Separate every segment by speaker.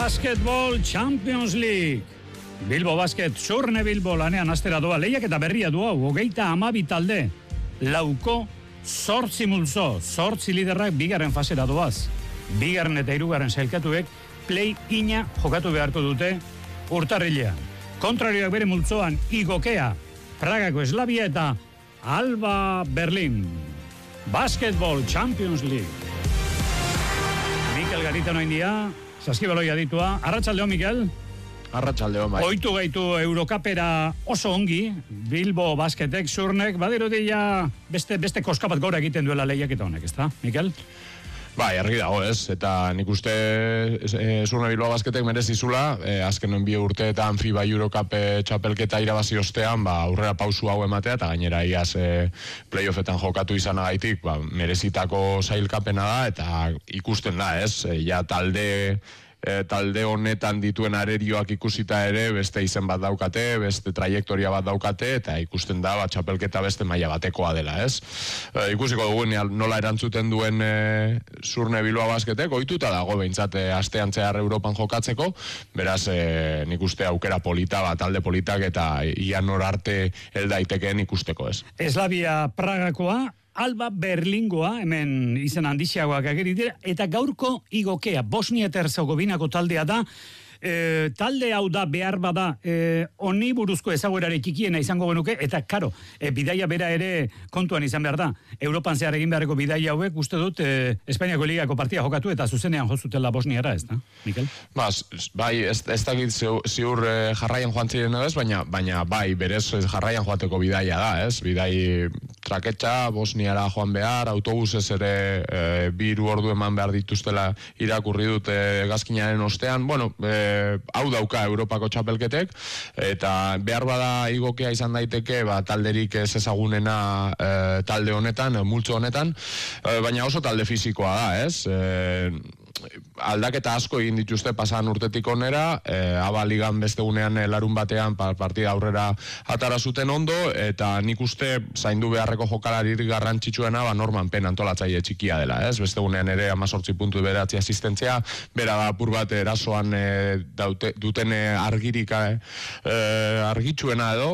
Speaker 1: Basketball Champions League. Bilbo Basket, Surne Bilbo lanean astera doa, lehiak eta berria du hau, 32 talde. Lauko, 8 multzo, 8 liderrak bigarren fasera doaz. Bigarren eta hirugarren sailkatuek play-ina jokatu beharko dute urtarrilean. Kontrarioak bere multzoan Igokea, Pragako Eslavia eta Alba Berlin. Basketball Champions League. Mikel Garitano India, Saskibaloia ditua. Arratsaldeon, Mikel.
Speaker 2: Arratsaldeon, bai.
Speaker 1: Oitu gaitu Eurokapera oso ongi, Bilbo Basketek, Surnek, badirudia beste koska bat gora egiten duela lehiaketa honek, ezta, Mikel?
Speaker 2: Bai, argi dago, ez? Eta nik uste Surne Bilbo Basketek merezizula, azkenen 2 urteetan FIBA Eurocup txapelketa irabazi ostean, aurrera pausu hau ematea, eta gainera iaz playoffetan jokatu izanagaitik, merezitako sailkapena da, eta ikusten da, ez? Ja talde honetan dituen arerioak ikusita ere, beste izen bat daukate, beste trajektoria bat daukate, eta ikusten da, txapelketa beste maila batekoa dela, ez? Ikusiko dugu nola erantzuten duen Surne Bilbo Basketek, ohituta dago behintzat astean zehar Europan jokatzeko, beraz nik uste aukera polita, talde politak, eta ian nor arte heldaitekeen ikusteko, ez?
Speaker 1: Eslavia Pragakoa, Alba Berlingoa, hemen izen handixeagoak ageri dira, eta gaurko Igokea, Bosnia eta Herzegovinako taldea da, talde hau da behar bada honi buruzko ezaguerare txikiena izango genuke, eta karo, bidaia bera ere kontuan izan behar da. Europan zehar egin beharreko bidaia hauek, uste dut, Espainiako ligako partida jokatu eta zuzenean jozutela Bosniara, ez da, Mikel?
Speaker 2: Bai, ez dakit ziur jarraian joan ziren ez, baina bai, berez jarraian joateko bidaia da, ez? Bidai traketxa, Bosniara joan behar, autobusez ere 2 ordu eman behar dituztela irakurri dut hegazkinaren ostean, bueno, hau dauka Europako txapelketek, eta behar bada Igokea izan daiteke, talderik ez ezagunena talde honetan, multzo honetan, baina oso talde fizikoa da, ez? Aldaketa asko egin dituzte pasan urtetik onera, Aba ligan bestegunean larun batean partida aurrera atara zuten ondo, eta nik uste zaindu beharreko jokalaririk garrantzitsuena Norman Penn antolatzaile txikia dela, ez? Bestegunean ere 18 puntu 9 asistentzia, bera da apur bat erasoan duten argirik argitsuena edo,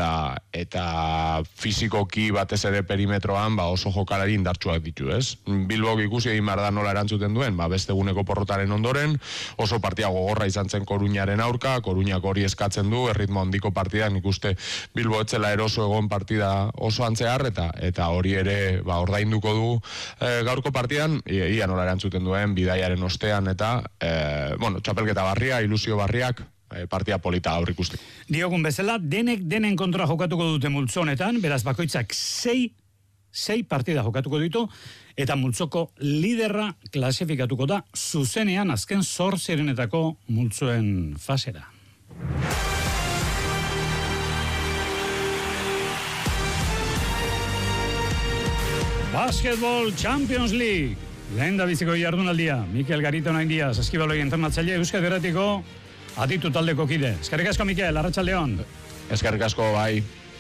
Speaker 2: eta fizikoki batez ere perimetroan oso jokalari indartsuak ditu, ez? Bilbok ikusi egin behar da nola erantzuten duen, beste eguneko porrotaren ondoren, oso partida gogorra izan zen Koruñaren aurka, Koruñak hori eskatzen du, erritmo handiko partida, nik uste Bilbo etzela eroso egon partida oso antzear, eta hori ere ordainduko du gaurko partidan, ia nola erantzuten duen, bidaiaren ostean, eta txapelketa barria, ilusio barriak, partida polita gaur ikusten.
Speaker 1: Diogun bezala, denen kontra jokatuko dute multzonetan, beraz bakoitzak 6 partida jokatuko ditu, eta multzoko liderra klasifikatuko da zuzenean azken 8 multzoen fasera. Basketball Champions League. Lehen da biziko jardunaldia. Mikel Garitano India, Saskibaloi entrenatzaile, Euskadi Irratiko aditu taldeko kide. Eskerrik asko, Mikel, arratsaldeon.
Speaker 2: Eskerrik asko, bai.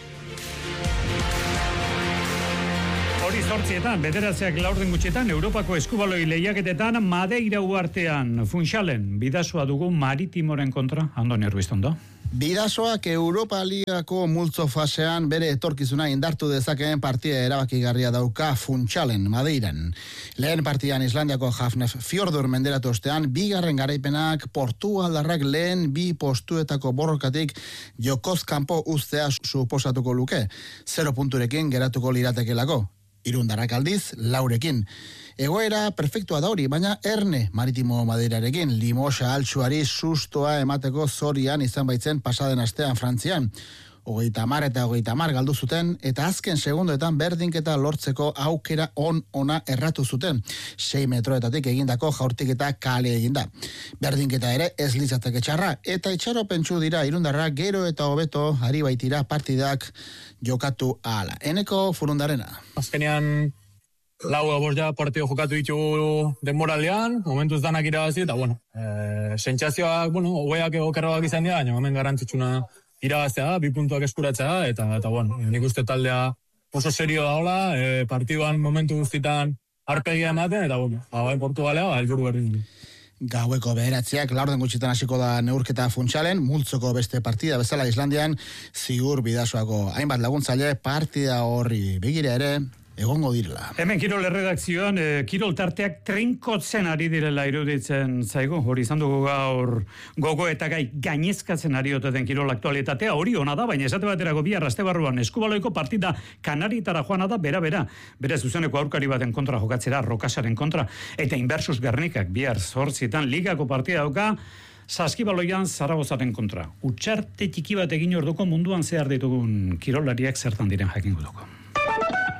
Speaker 1: Hori 8etan, bederatziak 4 gutxetan, Europako eskubaloi lehiaketetan, Madeira uartean, Funchalen, bidasoa dugu Maritimoren kontra, Andoni Urbistondo.
Speaker 3: Bidasoak Europa Ligako multzo fasean bere etorkizuna indartu dezakeen partida erabakigarria dauka Funchalen, Madeiran. Lehen partidan Islandiako Hafnef Fjordur menderatu ostean, bigarren garaipenak Portugaldarrak lehen 2 postuetako borrokatik jokoz kanpo uztea suposatuko luke. 0 punturekin geratuko liratekelako. Irundarrak aldiz, 4rekin. Egoera perfektua da hori, baina erne Maritimo Madeirarekin Limosa altsuari sustoa emateko zorian izan baitzen pasaden astean Frantzian. 30 eta 30 galdu zuten, eta azken segundoetan berdinketa lortzeko aukera ona erratu zuten. 6 metroetatik egindako jaurtik eta kale eginda. Berdinketa ere ez litzateke txarra, eta itxaropentsu dira irundarra gero eta hobeto ari baitira partidak jokatu ahala. Eneko Furundarena.
Speaker 4: Azkenean 4 partio jokatu ditugu denboraldean, momentuz danak irabazi, eta sentsazioak, hobeak okerroak izan dira, baina hemen garrantzitsuna irabaztea, 2 puntuak eskuratzea, eta nik uste taldea oso serio daola, partiduan momentu guztitan arpegia ematen, eta Portugalea, helburu berdin.
Speaker 3: Gaueko 9:00 laurden gutxitan hasiko da neurketa Funchalen, multzoko beste partida bezala Islandian, ziur bidasoako hainbat laguntzaile partida horri begira ere egongo direla.
Speaker 1: Hemen Kirol erredakzioan, Kirol tarteak trinkotzen ari direla iruditzen zaigu. Hori izan dugu gaur gogo eta gai gainezkatzen ari ote den Kirol aktualitatea. Hori ona da, baina esate baterako bihar astebarruan Eskubaloiko partida Kanarietara joana da, bera. Bere zuzeneko aurkari baten kontra jokatzera, Rokasaren kontra. Eta Inbersus Gernikak bihar 8:00 ligako partida dauka, Saskibaloian Zaragozaren kontra. Utxarte txiki bat egin orduko munduan zehar ditugun kirolariak zertan diren jakingo dugu.